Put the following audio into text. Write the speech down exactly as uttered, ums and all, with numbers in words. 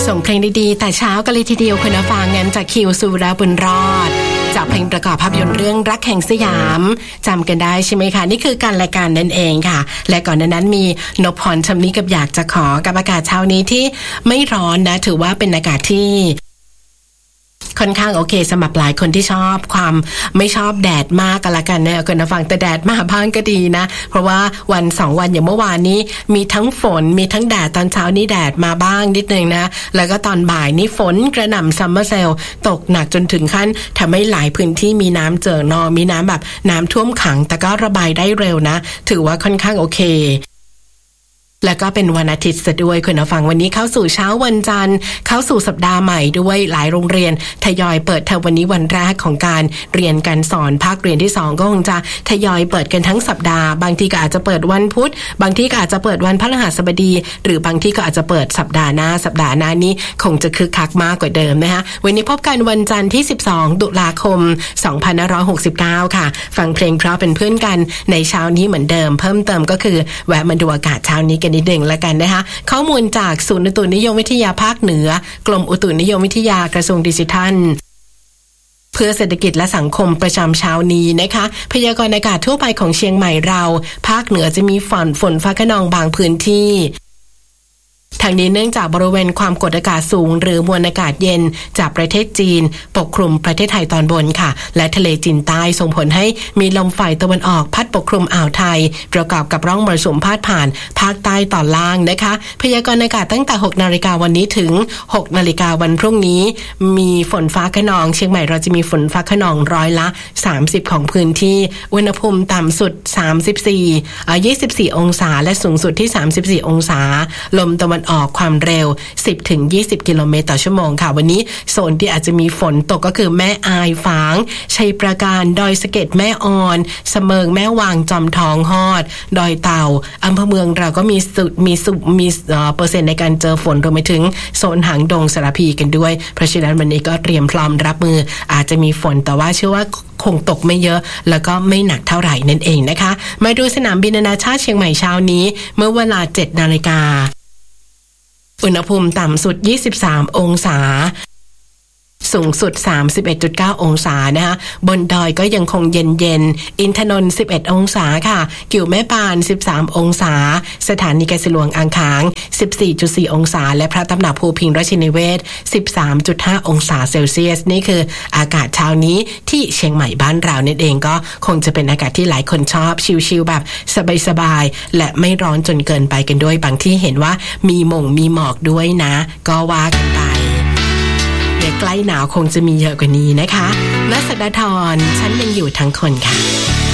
ส่งเพลงดีๆแต่เช้ากันเลยทีเดียวคุณผู้ฟังงั้นจากคิวสุราบุญรอดจากเพลงประกอบภาพยนตร์เรื่องรักแห่งสยามจำกันได้ใช่ไหมคะนี่คือการรายการนั่นเองค่ะและก่อนนั้นมีนพพรชำนิกับอยากจะขอกับอากาศเช้านี้ที่ไม่ร้อนนะถือว่าเป็นอากาศที่ค่อนข้างโอเคสำหรับหลายคนที่ชอบความไม่ชอบแดดมากกันละกันเนี่ยคุณผู้ฟังแต่แดดมาบ้างก็ดีนะเพราะว่าวันสองวันอย่างเมื่อวานนี้มีทั้งฝนมีทั้งแดดตอนเช้านี้แดดมาบ้างนิดนึงนะแล้วก็ตอนบ่ายนี้ฝนกระหน่ำซัมเมอร์เซลตกหนักจนถึงขั้นทำให้หลายพื้นที่มีน้ำเจิ่งนองมีน้ำแบบน้ำท่วมขังแต่ก็ระบายได้เร็วนะถือว่าค่อนข้างโอเคแล้วก็เป็นวันอาทิตย์ซะด้วยคุณผู้ฟังวันนี้เข้าสู่เช้าวันจันทร์เข้าสู่สัปดาห์ใหม่ด้วยหลายโรงเรียนทยอยเปิดเทอมวันนี้วันแรกของการเรียนการสอนภาคเรียนที่สองก็คงจะทยอยเปิดกันทั้งสัปดาห์บางทีก็อาจจะเปิดวันพุธบางทีก็อาจจะเปิดวันพฤหัสบดีหรือบางทีก็อาจจะเปิดสัปดาห์หน้าสัปดาห์หน้านี้คงจะคึกคักมากกว่าเดิมนะคะวันนี้พบกันวันจันทร์ที่สิบสองตุลาคมสองพันห้าร้อยหกสิบเก้าค่ะฟังเพลงเพราะเป็นเพื่อนกันในเช้านี้เหมือนเดิมเพิ่มเติมก็คือแวะมาดูอากาศเช้านี้กันนิดนึงละกันนะคะข้อมูลจากศูนย์อุตุนิยมวิทยาภาคเหนือกรมอุตุนิยมวิทยากระทรวงดิจิทัลเพื่อเศรษฐกิจและสังคมประจำเช้านี้นะคะพยากรณ์อากาศทั่วไปของเชียงใหม่เราภาคเหนือจะมีฝนฝนฟ้าคะนองบางพื้นที่ทางนี้เนื่องจากบริเวณความกดอากาศสูงหรือมวลอากาศเย็นจากประเทศจีนปกคลุมประเทศไทยตอนบนค่ะและทะเลจีนใต้ส่งผลให้มีลมฝ่ายตะวันออกพัดปกคลุมอ่าวไทยประกอบกับร่องมรสุมพาดผ่านภาคใต้ตอนล่างนะคะพยากรณ์อากาศตั้งแต่หกนาฬิกาวันนี้ถึงหกนาฬิกาวันพรุ่งนี้มีฝนฟ้าคะนองเชียงใหม่เราจะมีฝนฟ้าคะนองร้อยละสามสิบของพื้นที่อุณหภูมิต่ำสุดสามสิบสี่อ่ายี่สิบสี่องศาและสูงสุดที่สามสิบสี่องศาลมตะวันออกความเร็ว สิบถึงยี่สิบ กิโลเมตรต่อชั่วโมงค่ะวันนี้โซนที่อาจจะมีฝนตกก็คือแม่อายฝางชัยปราการดอยสะเก็ดแม่ออนเสมิงแม่วางจอมทองฮอดดอยเต่าอำเภอเมืองเราก็มีสุดมีสุมีเอ่อเปอร์เซ็นต์ในการเจอฝนรวมไปถึงโซนหางดงสารพีกันด้วยเพราะฉะนั้นวันนี้ก็เตรียมพร้อมรับมืออาจจะมีฝนแต่ว่าเชื่อว่าคงตกไม่เยอะแล้วก็ไม่หนักเท่าไหร่นั่นเองนะคะมาดูสนามบินนานาชาติเชียงใหม่เช้านี้เมื่อเวลา เจ็ดนาฬิกาอุณหภูมิต่ำสุดยี่สิบสามองศาสูงสุด สามสิบเอ็ดจุดเก้า องศานะคะบนดอยก็ยังคงเย็นๆอินทนนท์สิบเอ็ดองศาค่ะกิ่วแม่ปานสิบสามองศาสถานีเกษตรหลวงอ่างขาง สิบสี่จุดสี่ องศาและพระตำหนักภูพิงค์ราชนิเวศ สิบสามจุดห้า องศาเซลเซียสนี่คืออากาศเช้านี้ที่เชียงใหม่บ้านเรานั่นเองก็คงจะเป็นอากาศที่หลายคนชอบชิลๆแบบสบายๆและไม่ร้อนจนเกินไปกันด้วยบางที่เห็นว่ามีหมงมีหมอกด้วยนะก็ว่ากันไปใกล้หนาวคงจะมีเยอะกว่านี้นะคะณ สักดาธรฉันยังอยู่ทั้งคนค่ะ